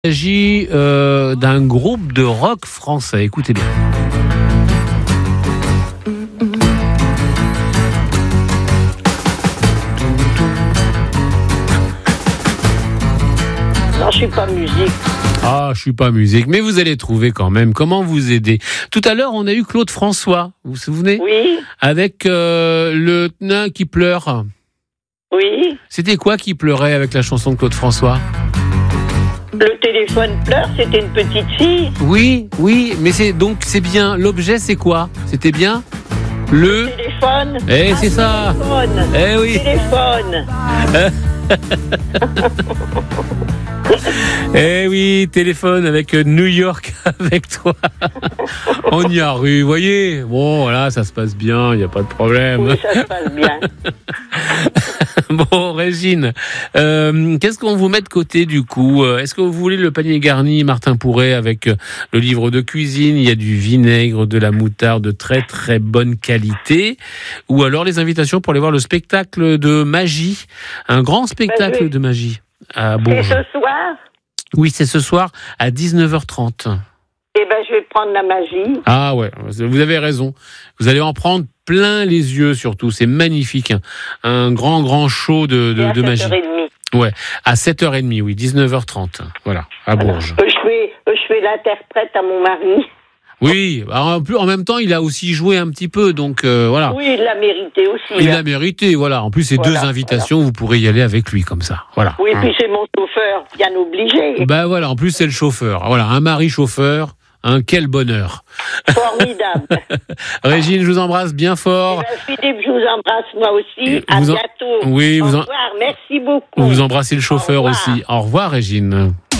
Il s'agit d'un groupe de rock français. Écoutez bien. Non, je suis pas musique. Ah, je suis pas musique, mais vous allez trouver quand même comment vous aider. Tout à l'heure, on a eu Claude François, vous vous souvenez ? Oui, Avec le nain qui pleure. oui. C'était quoi qui pleurait avec la chanson de Claude François ? Le téléphone pleure, c'était une petite fille. Oui, mais c'est bien. L'objet, c'est quoi ? C'était bien le. Téléphone. C'est ça. Téléphone. Oui. Téléphone. Oui, téléphone avec New York avec toi. On y arrive, vous voyez. Bon, voilà, ça se passe bien, il n'y a pas de problème. Oui, ça se passe bien. Bon, Régine, qu'est-ce qu'on vous met de côté du coup ? Est-ce que vous voulez le panier garni Martin Pourret avec le livre de cuisine ? Il y a du vinaigre, de la moutarde de très très bonne qualité. Ou alors les invitations pour aller voir le spectacle de magie, un grand spectacle de magie à C'est Bourges. ce soir. Oui, c'est ce soir à 19h30. Eh ben, je vais prendre la magie. Ah ouais, vous avez raison. Vous allez en prendre plein les yeux surtout. C'est magnifique. Un grand show de magie. 7h30. Ouais, à 7h30, oui, 19h30. Voilà, à Bourges. Je fais l'interprète à mon mari. Oui, alors, en même temps, il a aussi joué un petit peu, donc voilà. Oui, il l'a mérité aussi. Il l'a mérité, voilà. En plus, ces Voilà, deux invitations, vous pourrez y aller avec lui, comme ça. Voilà. Oui, puis c'est mon chauffeur, bien obligé. Ben voilà, en plus, c'est le chauffeur. Voilà, un mari chauffeur. Quel bonheur. Formidable. Régine, je vous embrasse bien fort. Eh ben, Philippe, je vous embrasse moi aussi. À bientôt. Oui, Au revoir, merci beaucoup. vous embrassez le chauffeur Au revoir. aussi. Au revoir, Régine.